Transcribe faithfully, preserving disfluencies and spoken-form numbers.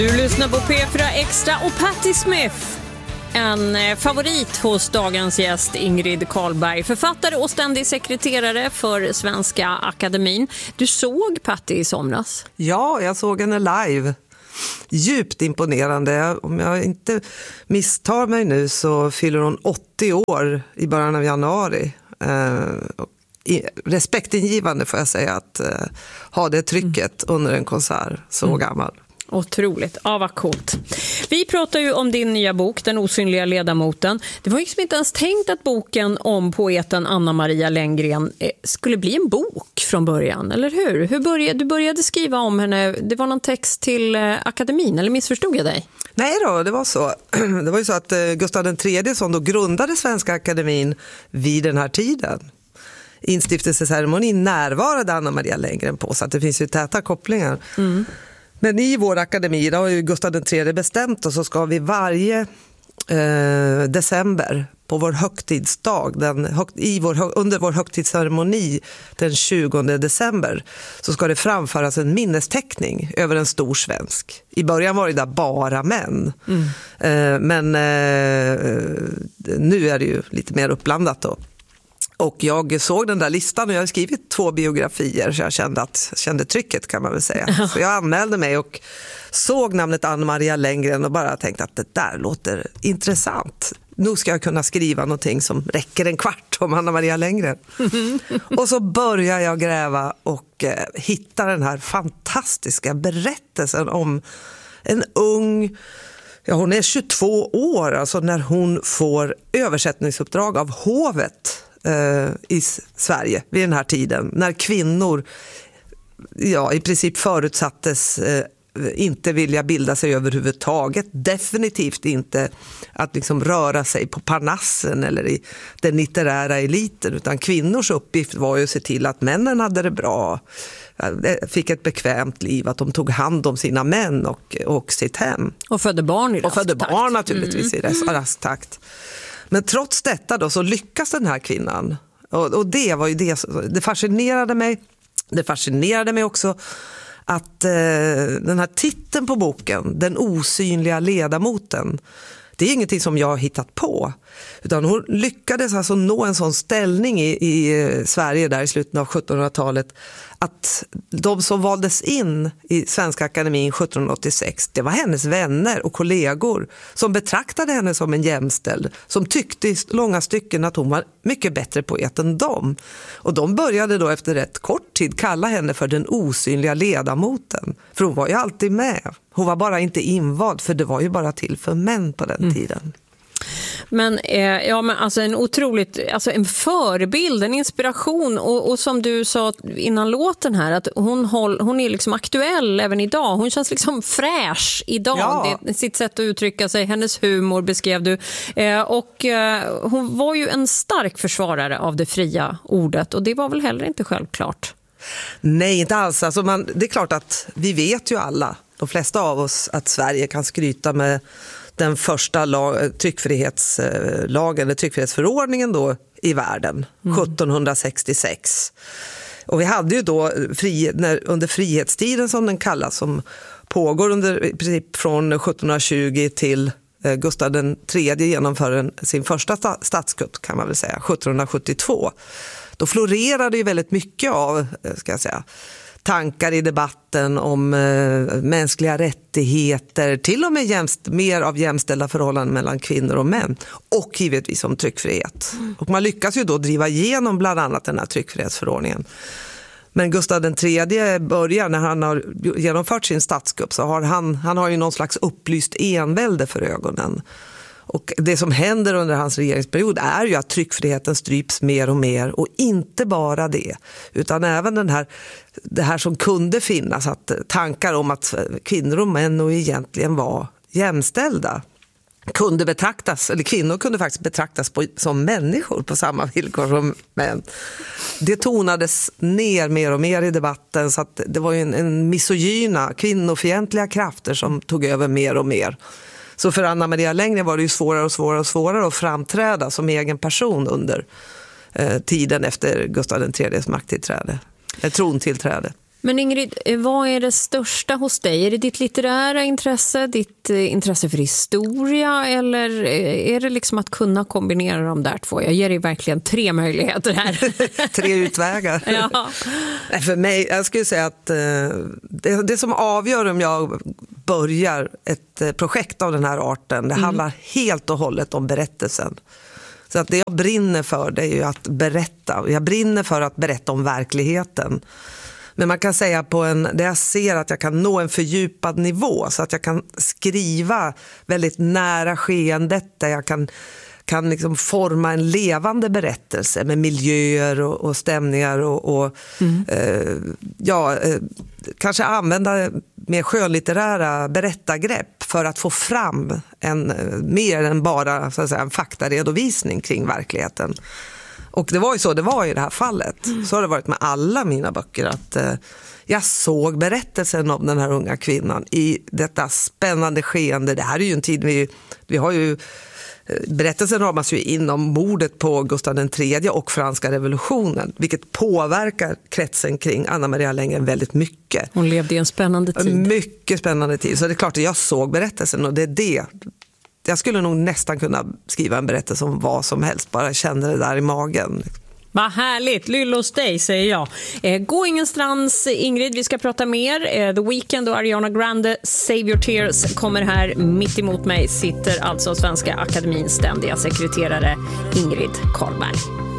Du lyssnar på P fyra Extra och Patti Smith. En favorit hos dagens gäst Ingrid Carlberg, författare och ständig sekreterare för Svenska Akademin. Du såg Patti i somras? Ja, jag såg henne live. Djupt imponerande. Om jag inte misstar mig nu så fyller hon åttio år i början av januari. Eh, respektingivande får jag säga att eh, ha det trycket mm. under en konsert så mm. gammal. Otroligt, ja vad coolt. Vi pratar ju om din nya bok, Den osynliga ledamoten. Det var ju liksom inte ens tänkt att boken om poeten Anna Maria Lenngren skulle bli en bok från början, eller hur? Hur började, du började skriva om henne, det var någon text till akademin, eller missförstod jag dig? Nej då, det var så. Det var ju så att Gustav den tredje som då grundade Svenska Akademin vid den här tiden. Instiftelsecermonin närvarade Anna Maria Lenngren på, så att det finns ju täta kopplingar. Mm. Men i vår akademi, då har ju Gustav den tredje bestämt, och så ska vi varje eh, december på vår högtidsdag, den, i vår, under vår högtidsceremoni den tjugonde december, så ska det framföras en minnesteckning över en stor svensk. I början var det där bara män. Mm. Eh, men eh, nu är det ju lite mer uppblandat då. Och jag såg den där listan och jag har skrivit två biografier, så jag kände, att, kände trycket, kan man väl säga. Så jag anmälde mig och såg namnet Anna Maria Lenngren och bara tänkte att det där låter intressant. Nu ska jag kunna skriva någonting som räcker en kvart om Anna Maria Lenngren. Och så börjar jag gräva och eh, hitta den här fantastiska berättelsen om en ung... Ja, hon är tjugotvå år, alltså när hon får översättningsuppdrag av hovet i Sverige vid den här tiden, när kvinnor ja, i princip förutsattes eh, inte vilja bilda sig överhuvudtaget, definitivt inte att liksom röra sig på Parnassen eller i den litterära eliten, utan kvinnors uppgift var ju att se till att männen hade det bra, fick ett bekvämt liv, att de tog hand om sina män och, och sitt hem. Och födde barn i rask Och födde takt. barn naturligtvis mm. i rask takt. Men trots detta då så lyckas den här kvinnan. Och, och det var ju det, det fascinerade mig. Det fascinerade mig också att eh, den här titeln på boken, Den osynliga ledamoten, det är ingenting som jag har hittat på. Utan hon lyckades alltså nå en sån ställning i, i Sverige där i slutet av sjuttonhundratalet att de som valdes in i Svenska Akademin sjuttonhundraåttiosex, det var hennes vänner och kollegor som betraktade henne som en jämställd, som tyckte i långa stycken att hon var mycket bättre poet än dem. Och de började då efter rätt kort tid kalla henne för den osynliga ledamoten. För hon var ju alltid med. Hon var bara inte invald, för det var ju bara till för män på den mm. tiden. Men, eh, ja, men alltså en otroligt, alltså en förebild, en inspiration, och, och som du sa innan låten här, att hon, håll, hon är liksom aktuell även idag. Hon känns liksom fräsch idag, ja. Det, sitt sätt att uttrycka sig, hennes humor beskrev du. Eh, och eh, hon var ju en stark försvarare av det fria ordet, och det var väl heller inte självklart. Nej, inte alls. Alltså man, det är klart att vi vet ju alla, de flesta av oss, att Sverige kan skryta med den första lag, tryckfrihetslagen eller tryckfrihetsförordningen då i världen, mm. sjuttonhundrasextiosex. Och vi hade ju då fri, när, under frihetstiden som den kallas, som pågår under i princip från sjuttonhundratjugo till eh, Gustav den tredje genomför en, sin första sta, statskupp, kan man väl säga, sjuttonhundrasjuttiotvå. Då florerade ju väldigt mycket av, ska jag säga, tankar i debatten om eh, mänskliga rättigheter, till och med jämst, mer av jämställda förhållanden mellan kvinnor och män, och givetvis om tryckfrihet. Mm. Och man lyckas ju då driva igenom bland annat den här tryckfrihetsförordningen. Men Gustav den tredje börjar, när han har genomfört sin statskupp, så har han, han har ju någon slags upplyst envälde för ögonen. Och det som händer under hans regeringsperiod är ju att tryckfriheten stryps mer och mer, och inte bara det, utan även den här, det här som kunde finnas, att tankar om att kvinnor och män och egentligen var jämställda kunde betraktas, eller kvinnor kunde faktiskt betraktas på, som människor på samma villkor som män. Det tonades ner mer och mer i debatten, så att det var ju en, en misogyna, kvinnofientliga krafter som tog över mer och mer. Så för Anna Maria Lenngren var det ju svårare och svårare och svårare att framträda som egen person under eh, tiden efter Gustav den tredjes makttillträde, eh, trontillträde. Men Ingrid, vad är det största hos dig? Är det ditt litterära intresse, ditt intresse för historia, eller är det liksom att kunna kombinera de där två? Jag ger dig verkligen tre möjligheter här. Tre utvägar. Ja. För mig, jag skulle säga att det, det som avgör om jag börjar ett projekt av den här arten, det mm. handlar helt och hållet om berättelsen. Så att det jag brinner för, det är ju att berätta. Jag brinner för att berätta om verkligheten. Men man kan säga på en, där jag ser att jag kan nå en fördjupad nivå, så att jag kan skriva väldigt nära skeendet, där jag kan, kan liksom forma en levande berättelse med miljöer och, och stämningar och, och mm. eh, ja, eh, kanske använda mer skönlitterära berättargrepp för att få fram en, mer än bara så att säga, en faktaredovisning kring verkligheten. Och det var ju så det var i det här fallet. Mm. Så har det varit med alla mina böcker, att eh, jag såg berättelsen om den här unga kvinnan i detta spännande skeende. Det här är ju en tid vi, vi har ju berättelsen ramas ju inom mordet på Gustav den tredje och franska revolutionen, vilket påverkar kretsen kring Anna Maria Lenngren väldigt mycket. Hon levde i en spännande tid. Mycket spännande tid. Så det är klart att jag såg berättelsen, och det är det. Jag skulle nog nästan kunna skriva en berättelse om vad som helst, bara kände det där i magen. Vad härligt, lyll hos dig, säger jag. Eh, gå ingenstans, Ingrid, vi ska prata mer. Eh, The Weeknd och Ariana Grande, Save Your Tears, kommer här. Mitt emot mig sitter alltså Svenska Akademins ständiga sekreterare Ingrid Carlberg.